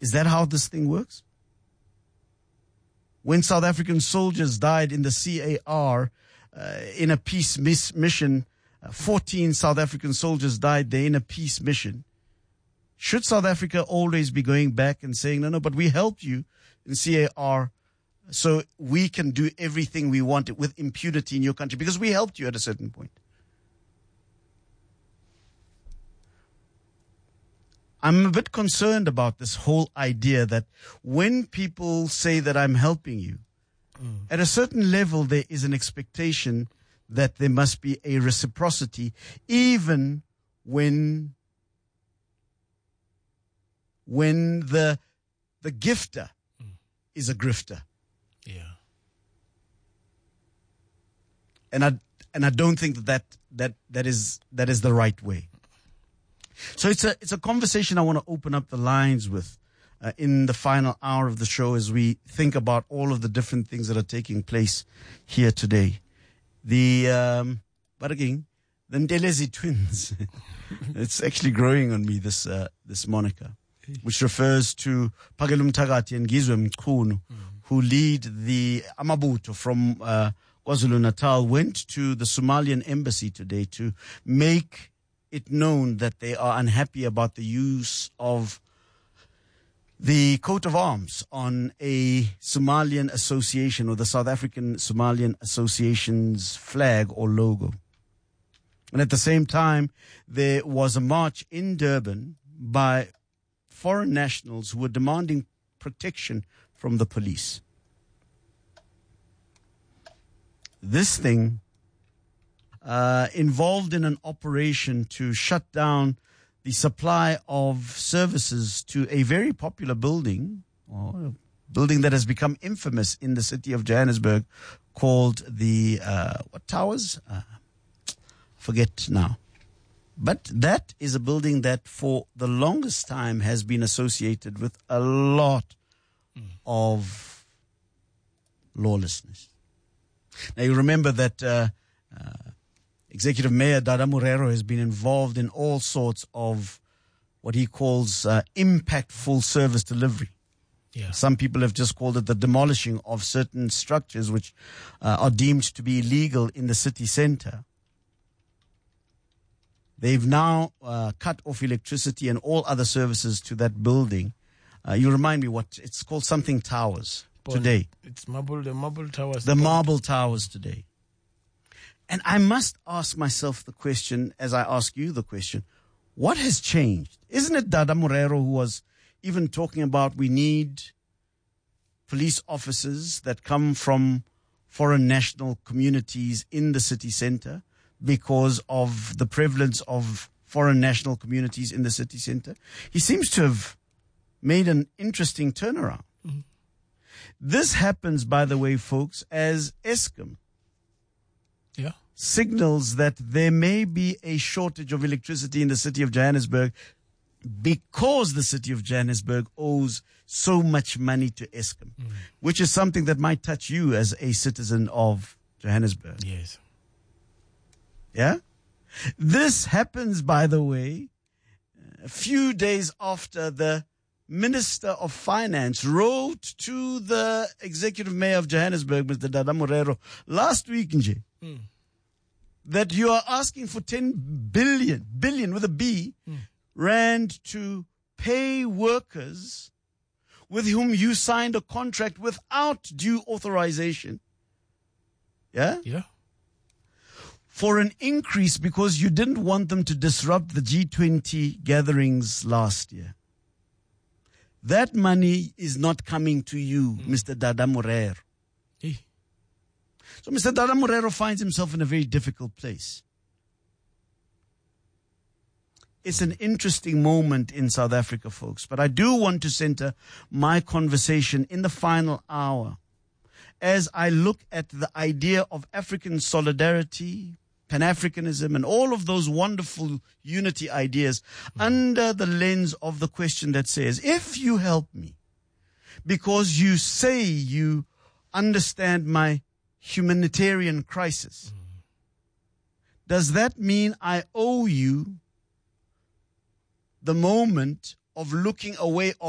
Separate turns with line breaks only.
Is that how this thing works? When South African soldiers died in the CAR in a peace mission, 14 South African soldiers died there in a peace mission. Should South Africa always be going back and saying, no, but we helped you in CAR so we can do everything we want with impunity in your country because we helped you at a certain point? I'm a bit concerned about this whole idea that when people say that I'm helping you, at a certain level there is an expectation that there must be a reciprocity, even when the gifter is a grifter.
Yeah.
And I don't think that is the right way. So it's a conversation I want to open up the lines with in the final hour of the show as we think about all of the different things that are taking place here today. The Ntelezi twins. It's actually growing on me, this moniker, which refers to Phakelwa Mthakathi and Ngizwe Mchunu, who lead the Amabutho from KwaZulu-Natal, went to the Somalian embassy today to make it known that they are unhappy about the use of the coat of arms on a Somalian association or the South African Somalian Association's flag or logo. And at the same time, there was a march in Durban by foreign nationals who were demanding protection from the police. This thing involved in an operation to shut down the supply of services to a very popular building, or a building that has become infamous in the city of Johannesburg, called the, what towers? Forget now. But that is a building that for the longest time has been associated with a lot of lawlessness. Now you remember that Executive Mayor Dada Morero has been involved in all sorts of what he calls impactful service delivery.
Yeah.
Some people have just called it the demolishing of certain structures which are deemed to be illegal in the city center. They've now cut off electricity and all other services to that building. You remind me what it's called, something towers today.
It's the marble towers.
The marble towers today. And I must ask myself the question, as I ask you the question, what has changed? Isn't it Dada Morero who was even talking about we need police officers that come from foreign national communities in the city center because of the prevalence of foreign national communities in the city center? He seems to have made an interesting turnaround. Mm-hmm. This happens, by the way, folks, as Eskom signals that there may be a shortage of electricity in the city of Johannesburg because the city of Johannesburg owes so much money to Eskom, which is something that might touch you as a citizen of Johannesburg.
Yes.
Yeah? This happens, by the way, a few days after the Minister of Finance wrote to the Executive Mayor of Johannesburg, Mr. Dada Morero, last week, Nje, that you are asking for 10 billion with a B, rand to pay workers with whom you signed a contract without due authorization. Yeah?
Yeah.
For an increase because you didn't want them to disrupt the G20 gatherings last year. That money is not coming to you, Mr. Dada Morero.
Hey.
So Mr. Dada Morero finds himself in a very difficult place. It's an interesting moment in South Africa, folks. But I do want to center my conversation in the final hour as I look at the idea of African solidarity, Pan-Africanism, and all of those wonderful unity ideas under the lens of the question that says, if you help me because you say you understand my humanitarian crisis, does that mean I owe you the moment of looking away